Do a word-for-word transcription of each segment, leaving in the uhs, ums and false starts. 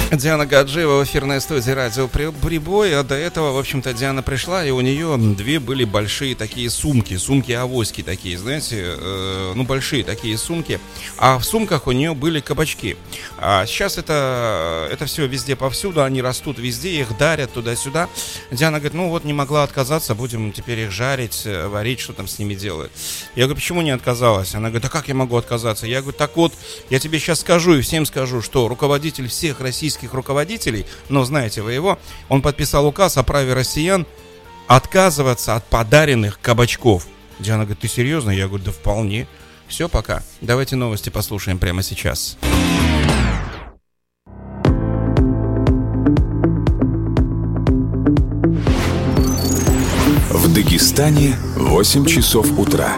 Диана Гаджиева в эфирной студии радио «Прибой». А до этого, в общем-то, Диана пришла, и у нее две были большие такие сумки. Сумки-авоськи такие, знаете, э, ну, большие такие сумки. А в сумках у нее были кабачки. А сейчас это, это все везде повсюду, они растут везде, их дарят туда-сюда. Диана говорит, ну вот не могла отказаться, будем теперь их жарить, варить, что там с ними делают. Я говорю, почему не отказалась? Она говорит, а как я могу отказаться? Я говорю, так вот, я тебе сейчас скажу и всем скажу, что руководитель всех российских руководителей, но знаете вы его, он подписал указ о праве россиян отказываться от подаренных кабачков. Диана говорит, ты серьезно? Я говорю, да вполне. Все, пока. Давайте новости послушаем прямо сейчас. В Дагестане восемь часов утра.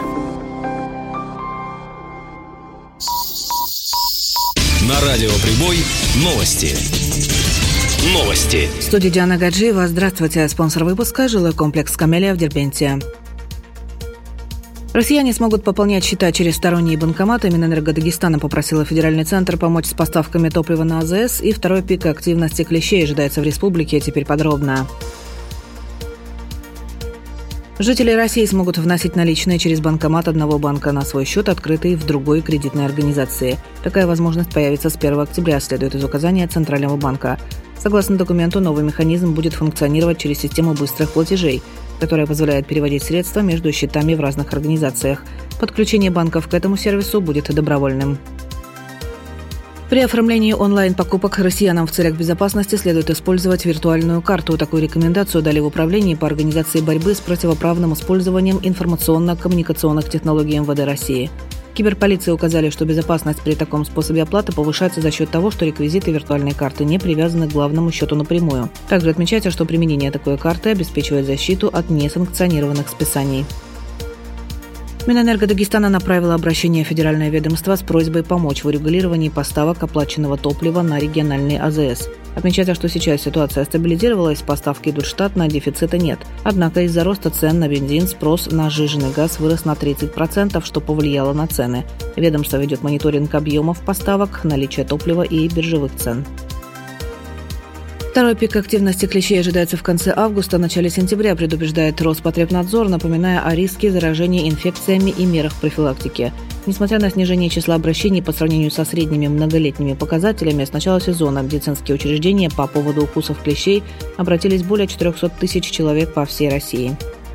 На радио «Прибой» новости. Новости. В студии Диана Гаджиева. Здравствуйте. Спонсор выпуска – жилой комплекс «Камелия» в Дербенте. Россияне смогут пополнять счета через сторонние банкоматы. Минэнерго Дагестана попросила федеральный центр помочь с поставками топлива на АЗС. И второй пик активности клещей ожидается в республике. Теперь подробно. Жители России смогут вносить наличные через банкомат одного банка на свой счет, открытый в другой кредитной организации. Такая возможность появится с первого октября, следует из указания Центрального банка. Согласно документу, новый механизм будет функционировать через систему быстрых платежей, которая позволяет переводить средства между счетами в разных организациях. Подключение банков к этому сервису будет добровольным. При оформлении онлайн-покупок россиянам в целях безопасности следует использовать виртуальную карту. Такую рекомендацию дали в Управлении по организации борьбы с противоправным использованием информационно-коммуникационных технологий эм вэ дэ России. Киберполиции указали, что безопасность при таком способе оплаты повышается за счет того, что реквизиты виртуальной карты не привязаны к главному счету напрямую. Также отмечается, что применение такой карты обеспечивает защиту от несанкционированных списаний. Минэнерго Дагестана направила обращение в федеральное ведомство с просьбой помочь в урегулировании поставок оплаченного топлива на региональный а зэ эс. Отмечается, что сейчас ситуация стабилизировалась, поставки идут штатно, дефицита нет. Однако из-за роста цен на бензин спрос на сжиженный газ вырос на тридцать процентов, что повлияло на цены. Ведомство ведет мониторинг объемов поставок, наличия топлива и биржевых цен. Второй пик активности клещей ожидается в конце августа, начале сентября, предупреждает Роспотребнадзор, напоминая о риске заражения инфекциями и мерах профилактики. Несмотря на снижение числа обращений по сравнению со средними многолетними показателями, с начала сезона медицинские учреждения по поводу укусов клещей обратились более четыреста тысяч человек по всей России.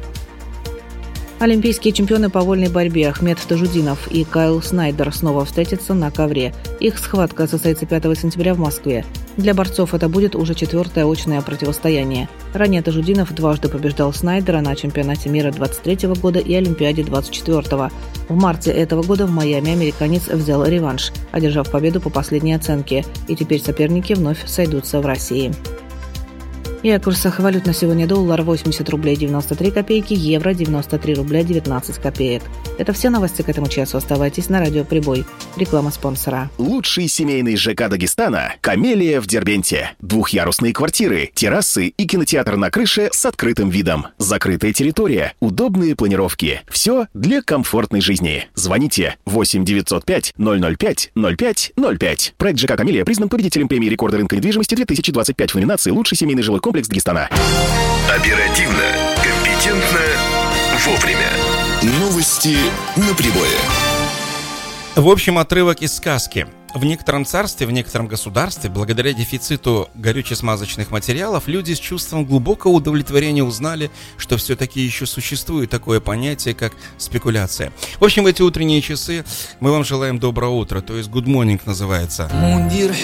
Олимпийские чемпионы по вольной борьбе Ахмед Тажудинов и Кайл Снайдер снова встретятся на ковре. Их схватка состоится пятого сентября в Москве. Для борцов это будет уже четвертое очное противостояние. Ранее Тажудинов дважды побеждал Снайдера на чемпионате мира двадцать третьего года и Олимпиаде двадцать четвёртого. В марте этого года в Майами американец взял реванш, одержав победу по последней оценке, и теперь соперники вновь сойдутся в России. И о курсах валют на сегодня: доллар восемьдесят рублей девяносто три копейки, евро девяносто три рубля девятнадцать копеек. Это все новости к этому часу. Оставайтесь на радио «Прибой». Реклама спонсора. Лучший семейный ЖК Дагестана – «Камелия» в Дербенте. Двухъярусные квартиры, террасы и кинотеатр на крыше с открытым видом. Закрытая территория, удобные планировки. Все для комфортной жизни. Звоните восемь девятьсот пять ноль ноль пять ноль пять ноль пять. Проект ЖК «Камелия» признан победителем премии рекорда рынка недвижимости две тысячи двадцать пять в номинации «Лучший семейный жилой комплекс Дагестана». Оперативно, компетентно, вовремя. Новости на Прибое. В общем, отрывок из сказки. В некотором царстве, в некотором государстве, благодаря дефициту горюче-смазочных материалов, люди с чувством глубокого удовлетворения узнали, что все-таки еще существует такое понятие, как спекуляция. В общем, в эти утренние часы мы вам желаем доброго утра, то есть good morning называется. Мундир